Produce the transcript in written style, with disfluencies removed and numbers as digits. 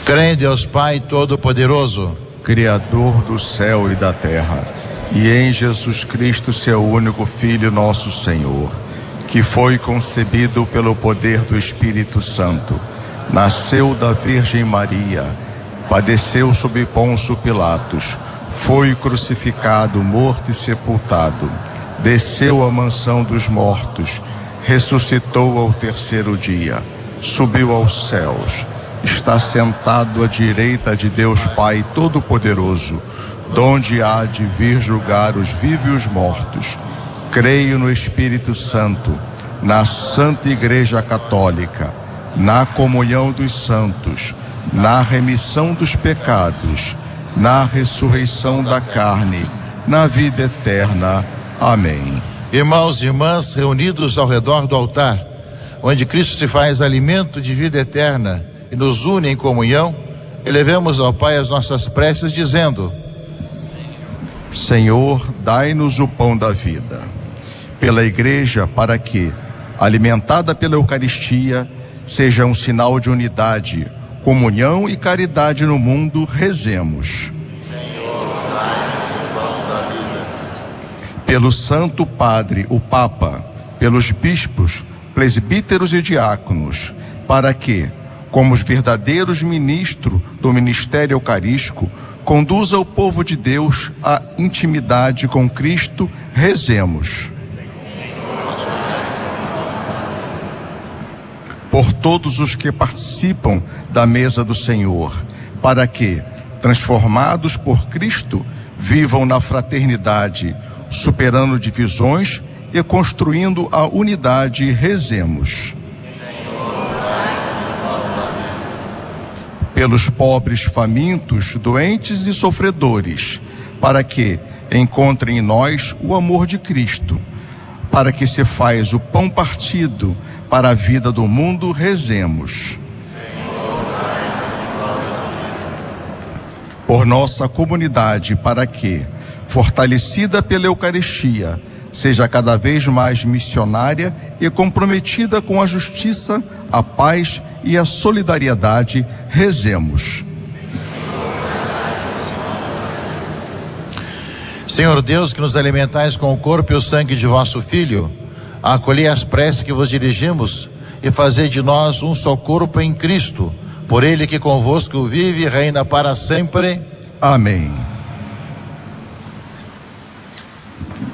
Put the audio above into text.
Creio em Deus Pai Todo-Poderoso, Criador do céu e da terra, e em Jesus Cristo, seu único Filho, nosso Senhor, que foi concebido pelo poder do Espírito Santo, nasceu da Virgem Maria, padeceu sob Pôncio Pilatos, foi crucificado, morto e sepultado, desceu à mansão dos mortos, ressuscitou ao terceiro dia, subiu aos céus, está sentado à direita de Deus Pai Todo-Poderoso, donde há de vir julgar os vivos e os mortos. Creio no Espírito Santo, na Santa Igreja Católica, na comunhão dos santos, na remissão dos pecados, na ressurreição da carne, na vida eterna. Amém. irmãos e irmãs reunidos ao redor do altar, onde Cristo se faz alimento de vida eterna e nos une em comunhão, elevemos ao Pai as nossas preces dizendo: Senhor, dai-nos o pão da vida. Pela Igreja, para que, alimentada pela Eucaristia, seja um sinal de unidade, comunhão e caridade no mundo, rezemos. Senhor, dai-nos o pão da vida. Pelo Santo Padre, o Papa, pelos bispos, presbíteros e diáconos, para que, como os verdadeiros ministros do ministério eucarístico, conduza o povo de Deus à intimidade com Cristo, rezemos. Por todos os que participam da mesa do Senhor, para que, transformados por Cristo, vivam na fraternidade, superando divisões e construindo a unidade, rezemos. Pelos pobres, famintos, doentes e sofredores, para que encontrem em nós o amor de Cristo, para que se faz o pão partido para a vida do mundo, rezemos. Por nossa comunidade, para que, fortalecida pela Eucaristia, seja cada vez mais missionária e comprometida com a justiça, a paz e a solidariedade, rezemos. Senhor Deus, que nos alimentais com o corpo e o sangue de vosso Filho, acolhei as preces que vos dirigimos e fazei de nós um só corpo em Cristo, por ele que convosco vive e reina para sempre. Amém.